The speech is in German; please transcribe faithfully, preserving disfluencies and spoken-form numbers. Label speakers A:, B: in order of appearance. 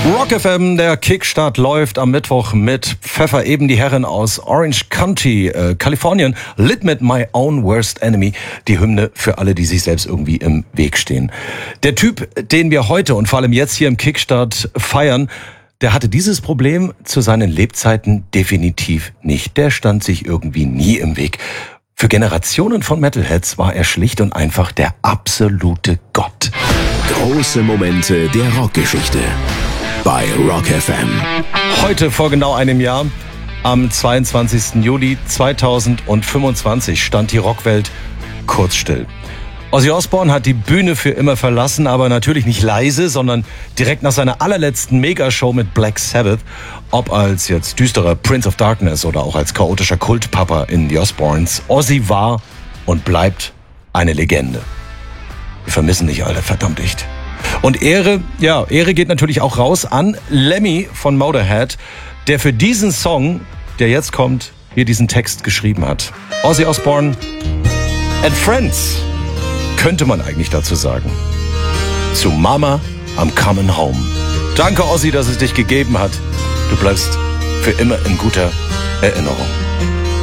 A: Rock F M, der Kickstart läuft am Mittwoch mit Pfeffer. Eben die Herren aus Orange County, äh, Kalifornien, Lit mit My Own Worst Enemy, die Hymne für alle, die sich selbst irgendwie im Weg stehen. Der Typ, den wir heute und vor allem jetzt hier im Kickstart feiern, der hatte dieses Problem zu seinen Lebzeiten definitiv nicht. Der stand sich irgendwie nie im Weg. Für Generationen von Metalheads war er schlicht und einfach der absolute Gott.
B: Große Momente der Rockgeschichte bei Rock F M.
A: Heute vor genau einem Jahr, am zweiundzwanzigsten Juli zweitausendfünfundzwanzig, stand die Rockwelt kurz still. Ozzy Osbourne hat die Bühne für immer verlassen, aber natürlich nicht leise, sondern direkt nach seiner allerletzten Megashow mit Black Sabbath. Ob als jetzt düsterer Prince of Darkness oder auch als chaotischer Kultpapa in The Osbournes, Ozzy war und bleibt eine Legende. Wir vermissen dich alle, verdammt echt. Und Ehre, ja, Ehre geht natürlich auch raus an Lemmy von Motorhead, der für diesen Song, der jetzt kommt, hier diesen Text geschrieben hat. Ozzy Osbourne and Friends, könnte man eigentlich dazu sagen. Zu Mama, I'm coming home. Danke, Ozzy, dass es dich gegeben hat. Du bleibst für immer in guter Erinnerung.